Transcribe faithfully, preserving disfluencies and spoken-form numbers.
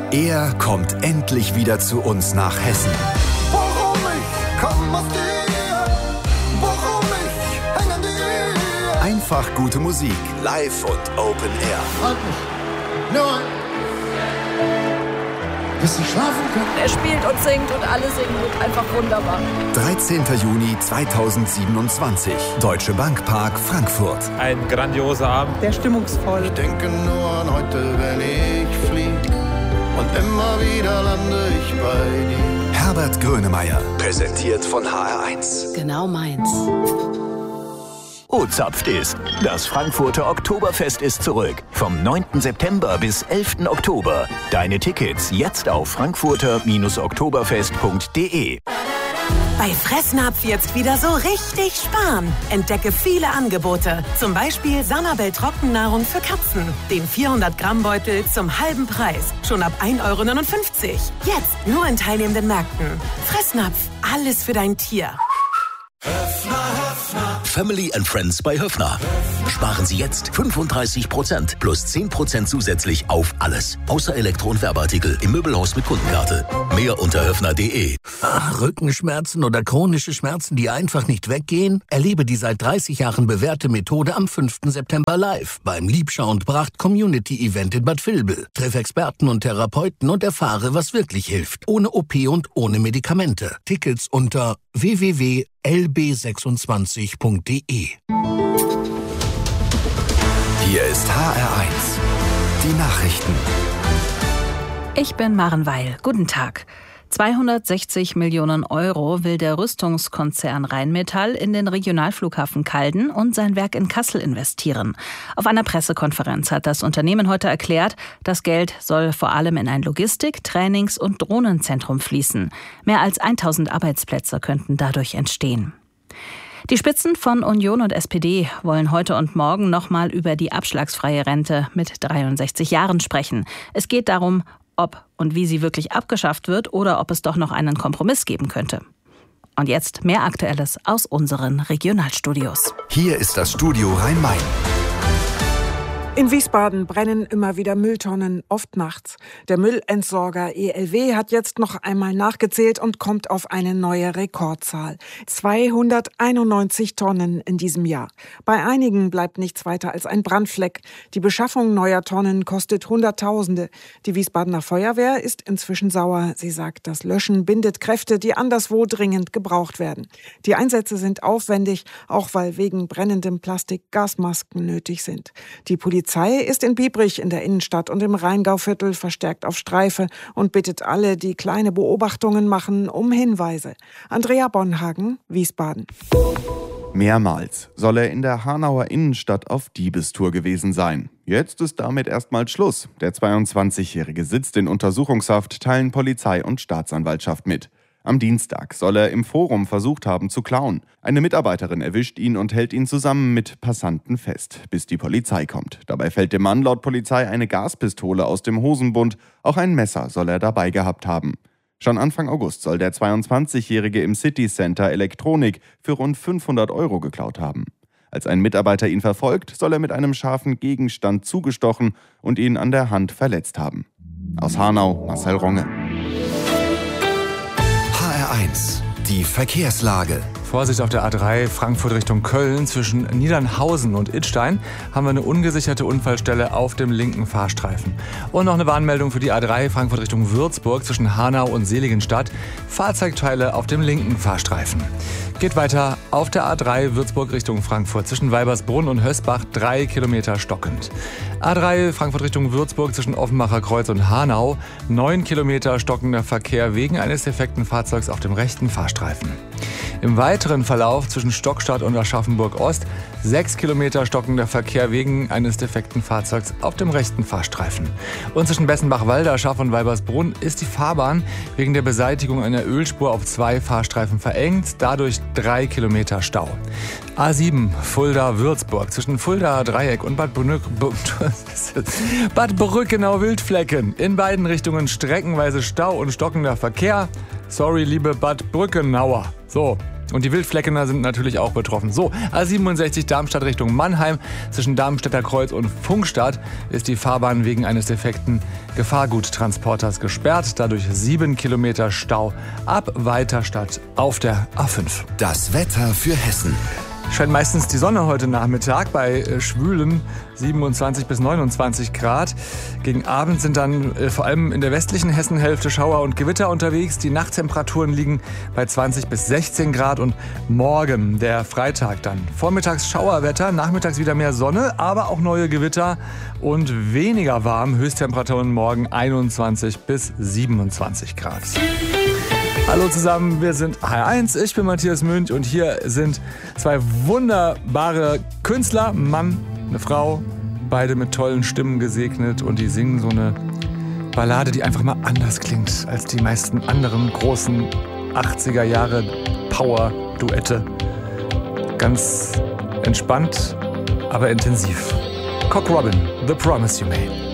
Er kommt endlich wieder zu uns nach Hessen. Warum ich komm aus dir, warum ich häng an dir. Einfach gute Musik, live und Open Air. Halt mich, nur bis ich schlafen kann. Er spielt und singt und alle singen mit. Einfach wunderbar. dreizehnten Juni zweitausendsiebenundzwanzig. Deutsche Bank Park, Frankfurt. Ein grandioser Abend. Sehr stimmungsvoll. Ich denke nur an heute, wenn ich flieg. Und immer wieder lande ich bei dir. Herbert Grönemeyer. Präsentiert von H R eins. Genau meins. O-Zapft ist. Das Frankfurter Oktoberfest ist zurück. Vom neunten September bis elften Oktober. Deine Tickets jetzt auf frankfurter oktoberfest punkt de. Bei Fressnapf jetzt wieder so richtig sparen. Entdecke viele Angebote. Zum Beispiel Sanabel Trockennahrung für Katzen. Den vierhundert Gramm Beutel zum halben Preis. Schon ab ein Euro neunundfünfzig. Jetzt nur in teilnehmenden Märkten. Fressnapf. Alles für dein Tier. Family and Friends bei Höffner. Sparen Sie jetzt fünfunddreißig Prozent plus zehn Prozent zusätzlich auf alles. Außer Elektro- und Werbeartikel im Möbelhaus mit Kundenkarte. Mehr unter höffner punkt de. Ach, Rückenschmerzen oder chronische Schmerzen, die einfach nicht weggehen? Erlebe die seit dreißig Jahren bewährte Methode am fünften September live beim Liebschau und Bracht Community Event in Bad Vilbel. Treff Experten und Therapeuten und erfahre, was wirklich hilft. Ohne O P und ohne Medikamente. Tickets unter w w w punkt l b sechsundzwanzig punkt de. Hier ist H R eins. Die Nachrichten. Ich bin Maren Weil. Guten Tag. zweihundertsechzig Millionen Euro will der Rüstungskonzern Rheinmetall in den Regionalflughafen Calden und sein Werk in Kassel investieren. Auf einer Pressekonferenz hat das Unternehmen heute erklärt, das Geld soll vor allem in ein Logistik-, Trainings- und Drohnenzentrum fließen. Mehr als tausend Arbeitsplätze könnten dadurch entstehen. Die Spitzen von Union und S P D wollen heute und morgen nochmal über die abschlagsfreie Rente mit dreiundsechzig Jahren sprechen. Es geht darum, ob und wie sie wirklich abgeschafft wird oder ob es doch noch einen Kompromiss geben könnte. Und jetzt mehr Aktuelles aus unseren Regionalstudios. Hier ist das Studio Rhein-Main. In Wiesbaden brennen immer wieder Mülltonnen, oft nachts. Der Müllentsorger E L W hat jetzt noch einmal nachgezählt und kommt auf eine neue Rekordzahl. zweihunderteinundneunzig Tonnen in diesem Jahr. Bei einigen bleibt nichts weiter als ein Brandfleck. Die Beschaffung neuer Tonnen kostet Hunderttausende. Die Wiesbadener Feuerwehr ist inzwischen sauer. Sie sagt, das Löschen bindet Kräfte, die anderswo dringend gebraucht werden. Die Einsätze sind aufwendig, auch weil wegen brennendem Plastik Gasmasken nötig sind. Die Polizei Die Polizei ist in Biebrich in der Innenstadt und im Rheingauviertel verstärkt auf Streife und bittet alle, die kleine Beobachtungen machen, um Hinweise. Andrea Bonhagen, Wiesbaden. Mehrmals soll er in der Hanauer Innenstadt auf Diebestour gewesen sein. Jetzt ist damit erstmal Schluss. Der zweiundzwanzigjährige sitzt in Untersuchungshaft, teilen Polizei und Staatsanwaltschaft mit. Am Dienstag soll er im Forum versucht haben zu klauen. Eine Mitarbeiterin erwischt ihn und hält ihn zusammen mit Passanten fest, bis die Polizei kommt. Dabei fällt dem Mann laut Polizei eine Gaspistole aus dem Hosenbund. Auch ein Messer soll er dabei gehabt haben. Schon Anfang August soll der zweiundzwanzigjährige im City Center Elektronik für rund fünfhundert Euro geklaut haben. Als ein Mitarbeiter ihn verfolgt, soll er mit einem scharfen Gegenstand zugestochen und ihn an der Hand verletzt haben. Aus Hanau, Marcel Ronge. H R eins. Die Verkehrslage. Vorsicht auf der A drei Frankfurt Richtung Köln. Zwischen Niedernhausen und Idstein haben wir eine ungesicherte Unfallstelle auf dem linken Fahrstreifen. Und noch eine Warnmeldung für die A drei Frankfurt Richtung Würzburg zwischen Hanau und Seligenstadt. Fahrzeugteile auf dem linken Fahrstreifen. Geht weiter auf der A drei Würzburg Richtung Frankfurt zwischen Weibersbrunn und Hösbach drei Kilometer stockend. A drei Frankfurt Richtung Würzburg zwischen Offenbacher Kreuz und Hanau neun Kilometer stockender Verkehr wegen eines defekten Fahrzeugs auf dem rechten Fahrstreifen. Im weiteren Verlauf zwischen Stockstadt und Aschaffenburg-Ost sechs Kilometer stockender Verkehr wegen eines defekten Fahrzeugs auf dem rechten Fahrstreifen. Und zwischen Bessenbach-Walder, Schaff und Weibersbrunn ist die Fahrbahn wegen der Beseitigung einer Ölspur auf zwei Fahrstreifen verengt, dadurch drei Kilometer Stau. A sieben Fulda-Würzburg zwischen Fuldaer Dreieck und Bad, Brück, Bad Brückenau-Wildflecken. In beiden Richtungen streckenweise Stau und stockender Verkehr. Sorry, liebe Bad Brückenauer. So, Und die Wildfleckener sind natürlich auch betroffen. So, A siebenundsechzig Darmstadt Richtung Mannheim. Zwischen Darmstädter Kreuz und Funkstadt ist die Fahrbahn wegen eines defekten Gefahrguttransporters gesperrt. Dadurch sieben Kilometer Stau ab Weiterstadt auf der A fünf. Das Wetter für Hessen. Scheint meistens die Sonne heute Nachmittag bei äh, schwülen siebenundzwanzig bis neunundzwanzig Grad. Gegen Abend sind dann äh, vor allem in der westlichen Hessenhälfte Schauer und Gewitter unterwegs. Die Nachttemperaturen liegen bei zwanzig bis sechzehn Grad und morgen, der Freitag dann. Vormittags Schauerwetter, nachmittags wieder mehr Sonne, aber auch neue Gewitter und weniger warm. Höchsttemperaturen morgen einundzwanzig bis siebenundzwanzig Grad. Hallo zusammen, wir sind H R eins, ich bin Matthias Münch und hier sind zwei wunderbare Künstler, ein Mann, eine Frau, beide mit tollen Stimmen gesegnet und die singen so eine Ballade, die einfach mal anders klingt als die meisten anderen großen achtziger Jahre Power-Duette. Ganz entspannt, aber intensiv. Cock Robin, The Promise You Made.